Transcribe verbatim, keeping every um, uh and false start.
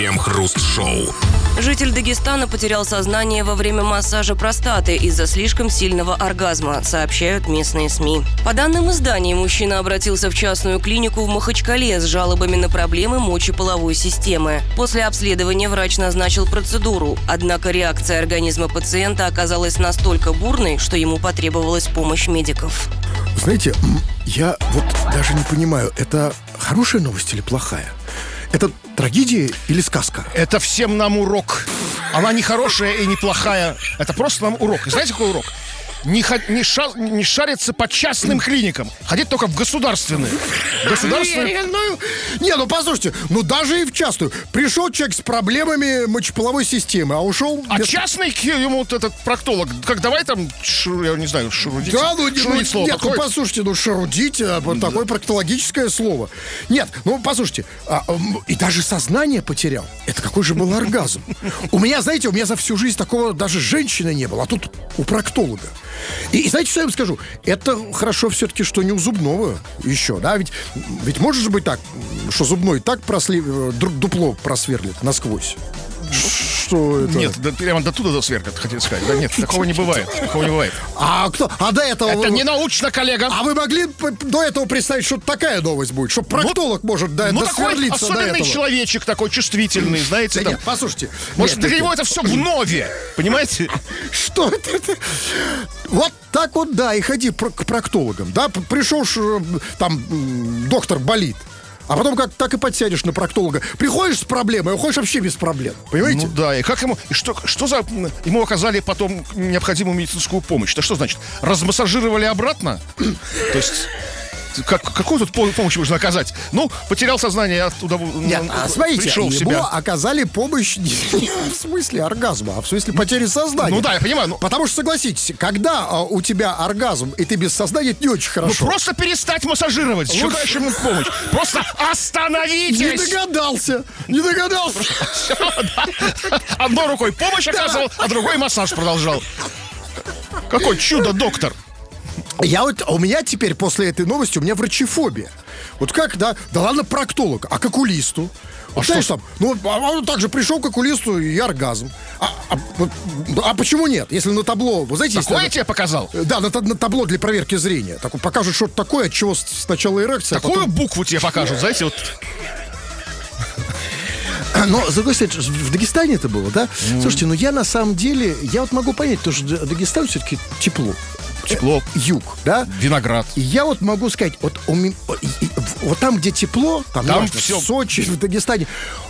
Крем-хруст-шоу. Житель Дагестана потерял сознание во время массажа простаты из-за слишком сильного оргазма, сообщают местные СМИ. По данным издания, мужчина обратился в частную клинику в Махачкале с жалобами на проблемы мочеполовой системы. После обследования врач назначил процедуру, однако реакция организма пациента оказалась настолько бурной, что ему потребовалась помощь медиков. Знаете, я вот даже не понимаю, это хорошая новость или плохая? Это трагедия или сказка? Это всем нам урок. Она не хорошая и не плохая. Это просто нам урок. И знаете, какой урок? Не, ха- не, ша- не шариться по частным клиникам. Ходить только в государственные. Государственные. Ну, не, ну послушайте, ну даже и в частную. Пришел человек с проблемами мочеполовой системы, а ушел... А без... частный ему вот этот проктолог, как давай там, шу, я не знаю, шурудить. Да, ну, не, шурудить ну слово нет, подходит? ну послушайте, ну шарудить, а, вот такое проктологическое слово. Нет, ну послушайте, а, м, и даже сознание потерял. Это какой же был оргазм. У меня, знаете, у меня за всю жизнь такого даже женщины не было, а тут у проктолога. И, и знаете, что я вам скажу? Это хорошо все-таки, что не у зубного еще, да? Ведь, ведь может же быть так, что зубной так просли... дупло просверлит насквозь. Что это? Нет, да, прямо до туда досверкат, хотел сказать. Да нет, такого не бывает. Такого не бывает. А кто? А до этого... Это вы... не научно, коллега. А вы могли до этого представить, что такая новость будет? Что проктолог ну, может до, ну, такой досверлиться до этого? особенный человечек, такой чувствительный, знаете. Да там... нет, послушайте. Может, нет, для нет, него нет. это все вновь, понимаете? Что это? Вот так вот, да, и ходи к проктологам. Да, пришел, там, доктор болит. А потом как так и подсядешь на проктолога. Приходишь с проблемой, а уходишь вообще без проблем. Понимаете? Ну да, и как ему... И что, что за... Ему оказали потом необходимую медицинскую помощь. Это что значит? Размассажировали обратно? То есть... Как, какую тут помощь можно оказать? Ну, потерял сознание, оттуда Нет, а смотрите, пришел в ему себя. оказали помощь не в смысле оргазма, а в смысле потери сознания. Ну да, я понимаю. Но... Потому что, согласитесь, когда а, у тебя оргазм, и ты без сознания, это не очень хорошо. Ну просто перестать массажировать. Что дальше ему помощь? Просто остановитесь! Не догадался! Не догадался! Одной рукой помощь оказывал, а другой массаж продолжал. Какой чудо-доктор! Я вот, у меня теперь после этой новости, у меня врачефобия. Вот как, да, да ладно проктолог, а к окулисту? А что там? Ну, а он также пришел к окулисту и оргазм. А, а, а почему нет? Если на табло, вы знаете... Такое если, я тебе показал? Да, на, на табло для проверки зрения. Так, покажут что-то такое, от чего сначала эрекция, Такую а потом... букву тебе покажут, знаете, вот... Но, с другой стороны, в Дагестане это было, да? Mm. Слушайте, ну я на самом деле, я вот могу понять, потому что Дагестан все-таки тепло. Тепло. Юг, да? Виноград. И я вот могу сказать, вот, у меня, вот там, где тепло, там, там неважно, все... в Сочи, в Дагестане,